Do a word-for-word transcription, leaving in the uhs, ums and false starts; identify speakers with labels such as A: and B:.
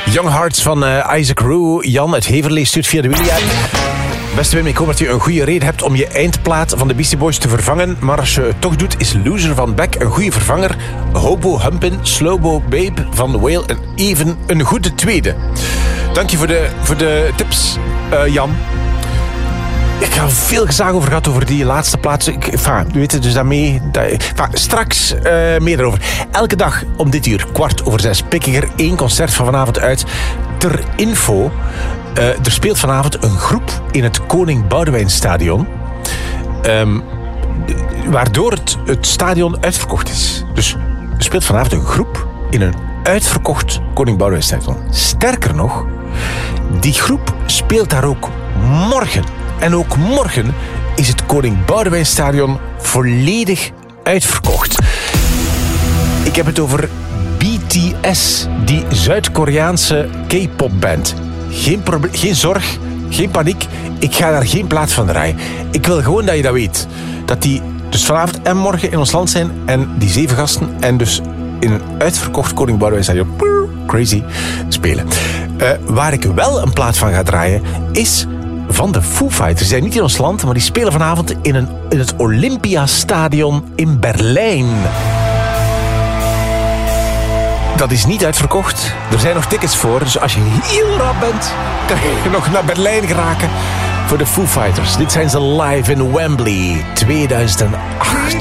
A: Young Hearts van uh, Isaac Rue. Jan uit Heverlee stuurt via de Willy-app. Beste Wim, ik hoop dat je een goede reden hebt om je eindplaat van de Beastie Boys te vervangen. Maar als je het toch doet, is Loser van Beck een goede vervanger. Hobo Humpin, Slowbo Babe van The Whale en even een goede tweede. Dank je voor de, voor de tips, uh, Jan. Ik heb veel gezag over gehad over die laatste plaats. Ik, enfin, u weet het dus daarmee. Dat, enfin, straks uh, meer erover. Elke dag om dit uur, kwart over zes, pik ik er één concert van vanavond uit. Ter info, uh, er speelt vanavond een groep in het Koning Boudewijnstadion. Um, waardoor het, het stadion uitverkocht is. Dus er speelt vanavond een groep in een uitverkocht Koning Boudewijnstadion. Sterker nog, die groep speelt daar ook morgen. En ook morgen is het Koning Boudewijnstadion volledig uitverkocht. Ik heb het over B T S, die Zuid-Koreaanse K-popband. Geen, proble- geen zorg, geen paniek. Ik ga daar geen plaats van draaien. Ik wil gewoon dat je dat weet. Dat die dus vanavond en morgen in ons land zijn. En die zeven gasten. En dus in een uitverkocht Koning Boudewijnstadion. Crazy spelen. Uh, waar ik wel een plaats van ga draaien is van de Foo Fighters. Die zijn niet in ons land, maar die spelen vanavond in, een, in het Olympiastadion in Berlijn. Dat is niet uitverkocht. Er zijn nog tickets voor. Dus als je heel rap bent, kan je nog naar Berlijn geraken voor de Foo Fighters. Dit zijn ze live in Wembley tweeduizend acht.